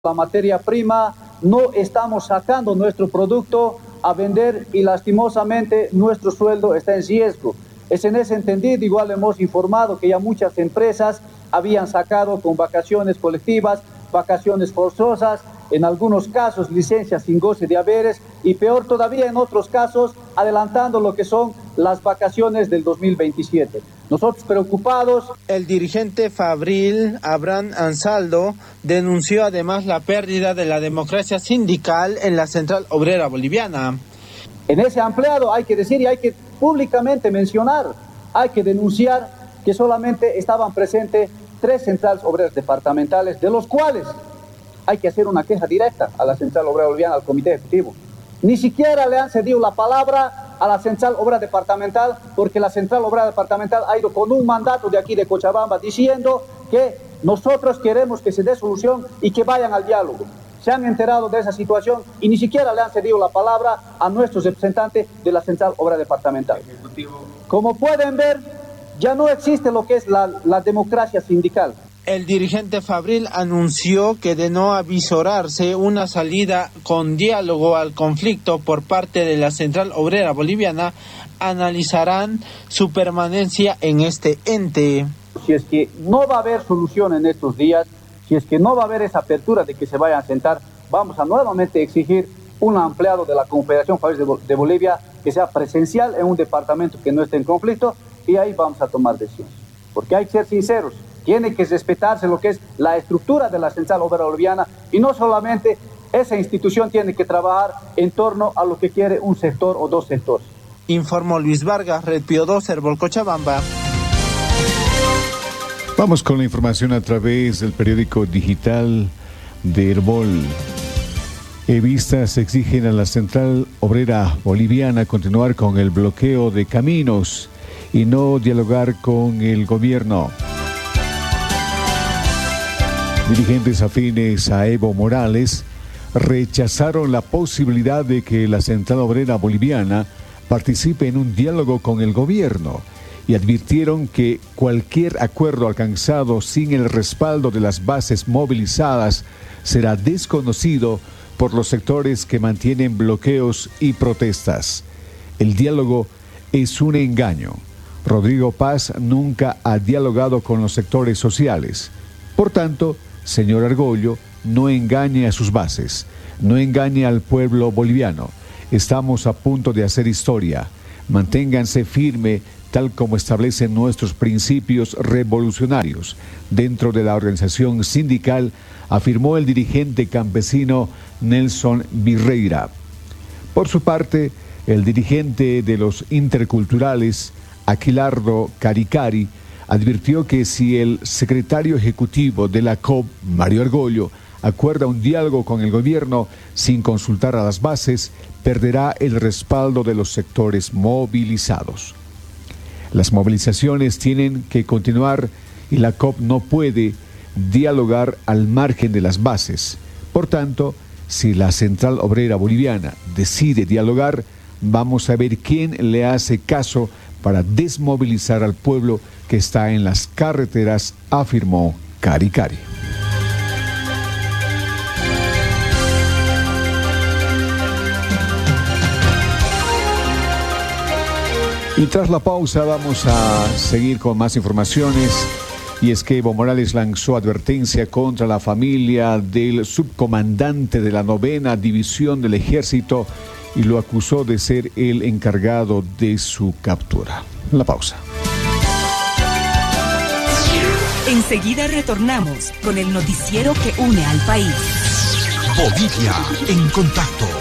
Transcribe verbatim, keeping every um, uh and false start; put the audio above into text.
La materia prima, no estamos sacando nuestro producto a vender y lastimosamente nuestro sueldo está en riesgo. Es en ese entendido, igual hemos informado que ya muchas empresas habían sacado con vacaciones colectivas, vacaciones forzosas, en algunos casos licencias sin goce de haberes y peor todavía en otros casos adelantando lo que son las vacaciones del dos mil veintisiete. Nosotros preocupados. El dirigente fabril Abraham Ansaldo denunció además la pérdida de la democracia sindical en la Central Obrera Boliviana. En ese ampliado hay que decir y hay que públicamente mencionar, hay que denunciar que solamente estaban presentes tres centrales obreras departamentales, de los cuales hay que hacer una queja directa a la Central Obrera Boliviana, al Comité Ejecutivo. Ni siquiera le han cedido la palabra a la Central Obrera Departamental, porque la Central Obrera Departamental ha ido con un mandato de aquí de Cochabamba diciendo que nosotros queremos que se dé solución y que vayan al diálogo. Se han enterado de esa situación y ni siquiera le han cedido la palabra a nuestros representantes de la Central Obrera Departamental. Como pueden ver, ya no existe lo que es la, la democracia sindical. El dirigente fabril anunció que de no avisorarse una salida con diálogo al conflicto por parte de la Central Obrera Boliviana, analizarán su permanencia en este ente. Si es que no va a haber solución en estos días, si es que no va a haber esa apertura de que se vayan a sentar, vamos a nuevamente exigir un ampliado de la Confederación Fabril de Bolivia que sea presencial en un departamento que no esté en conflicto y ahí vamos a tomar decisiones. Porque hay que ser sinceros. Tiene que respetarse lo que es la estructura de la Central Obrera Boliviana y no solamente esa institución tiene que trabajar en torno a lo que quiere un sector o dos sectores. Informó Luis Vargas, Red Pío dos, Herbol Cochabamba. Vamos con la información a través del periódico digital de Herbol. Evistas exigen a la Central Obrera Boliviana continuar con el bloqueo de caminos y no dialogar con el gobierno. Dirigentes afines a Evo Morales rechazaron la posibilidad de que la Central Obrera Boliviana participe en un diálogo con el gobierno y advirtieron que cualquier acuerdo alcanzado sin el respaldo de las bases movilizadas será desconocido por los sectores que mantienen bloqueos y protestas. El diálogo es un engaño. Rodrigo Paz nunca ha dialogado con los sectores sociales. Por tanto, señor Argollo, no engañe a sus bases, no engañe al pueblo boliviano. Estamos a punto de hacer historia. Manténganse firme tal como establecen nuestros principios revolucionarios. Dentro de la organización sindical, afirmó el dirigente campesino Nelson Virreira. Por su parte, el dirigente de los interculturales, Aquilardo Caricari, advirtió que si el secretario ejecutivo de la C O B, Mario Argollo, acuerda un diálogo con el gobierno sin consultar a las bases, perderá el respaldo de los sectores movilizados. Las movilizaciones tienen que continuar y la C O B no puede dialogar al margen de las bases. Por tanto, si la Central Obrera Boliviana decide dialogar, vamos a ver quién le hace caso para desmovilizar al pueblo que está en las carreteras, afirmó Caricari. Y tras la pausa vamos a seguir con más informaciones. Y es que Evo Morales lanzó advertencia contra la familia del subcomandante de la novena división del ejército y lo acusó de ser el encargado de su captura. La pausa. Enseguida retornamos con el noticiero que une al país. Bolivia en contacto.